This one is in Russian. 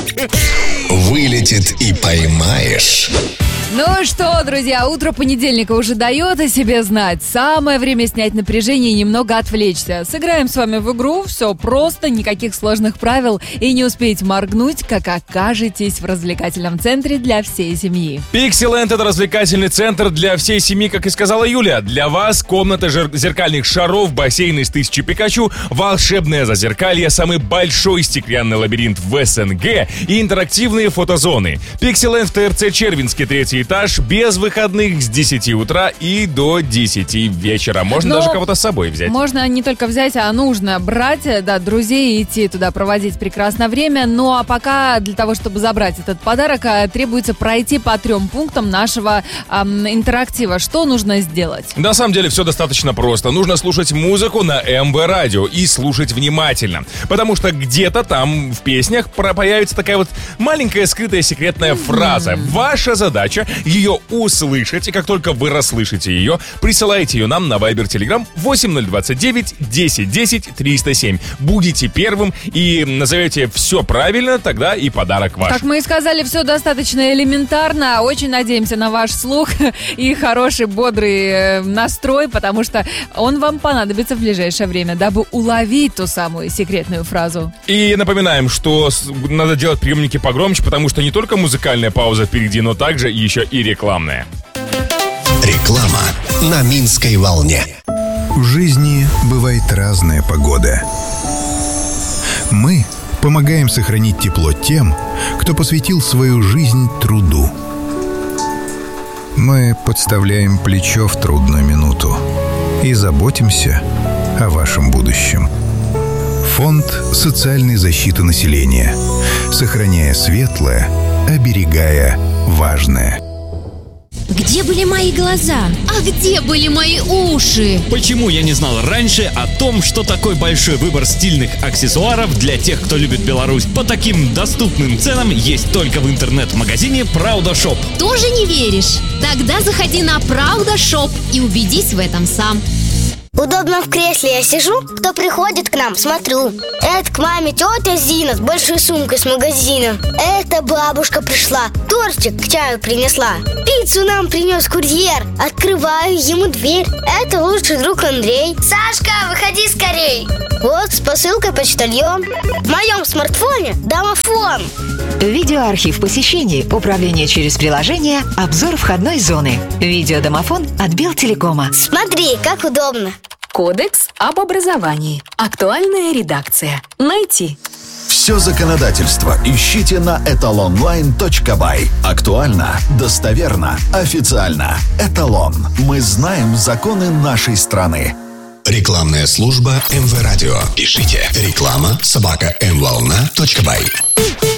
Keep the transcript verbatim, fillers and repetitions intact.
Вылетит и поймаешь. Ну что, друзья, утро понедельника уже дает о себе знать. Самое время снять напряжение и немного отвлечься. Сыграем с вами в игру. Все просто, никаких сложных правил. И не успеете моргнуть, как окажетесь в развлекательном центре для всей семьи. Pixieland — это развлекательный центр для всей семьи, как и сказала Юля. Для вас комната жер- зеркальных шаров, бассейн из тысячи Пикачу, волшебное зазеркалье, самый большой стеклянный лабиринт в СНГ и интерактивные фотозоны. Pixieland в ТРЦ Червинский, третий этаж, без выходных с десяти утра и до десяти вечера. Можно Но даже кого-то с собой взять. Можно не только взять, а нужно брать, да, друзей и идти туда проводить прекрасное время. Ну а пока для того, чтобы забрать этот подарок, требуется пройти по трем пунктам нашего эм, интерактива. Что нужно сделать? На самом деле все достаточно просто. Нужно слушать музыку на эм вэ радио и слушать внимательно. Потому что где-то там в песнях появится такая вот маленькая скрытая секретная фраза. Ваша задача ее услышать, и как только вы расслышите ее, присылайте ее нам на Viber Telegram восемь ноль двадцать девять десять десять триста семь. Будете первым и назовете все правильно, тогда и подарок ваш. Как мы и сказали, все достаточно элементарно. Очень надеемся на ваш слух и хороший, бодрый настрой, потому что он вам понадобится в ближайшее время, дабы уловить ту самую секретную фразу. И напоминаем, что надо делать приемники погромче, потому что не только музыкальная пауза впереди, но также еще и рекламная. Реклама на Минской волне. В жизни бывает разная погода. Мы помогаем сохранить тепло тем, кто посвятил свою жизнь труду. Мы подставляем плечо в трудную минуту и заботимся о вашем будущем. Фонд социальной защиты населения. Сохраняя светлое, оберегая важное. Где были мои глаза? А где были мои уши? Почему я не знал раньше о том, что такой большой выбор стильных аксессуаров для тех, кто любит Беларусь, по таким доступным ценам есть только в интернет-магазине Правда Шоп? Тоже не веришь? Тогда заходи на Правда Шоп и убедись в этом сам. Удобно в кресле я сижу, кто приходит к нам, смотрю. Это к маме тетя Зина с большой сумкой с магазина. Это бабушка пришла, тортик к чаю принесла. Пиццу нам принес курьер. Открываю ему дверь. Это лучший друг Андрей. Сашка, выходи скорей. Вот с посылкой почтальон. В моем смартфоне домофон. Видеоархив посещений, управление через приложение, обзор входной зоны. Видеодомофон от Белтелекома. Смотри, как удобно. Кодекс об образовании. Актуальная редакция. Найти. Все законодательство ищите на эталонлайн точка бай. Актуально, достоверно, официально. Эталон. Мы знаем законы нашей страны. Рекламная служба эм вэ радио. Пишите реклама собака эм волна точка бай.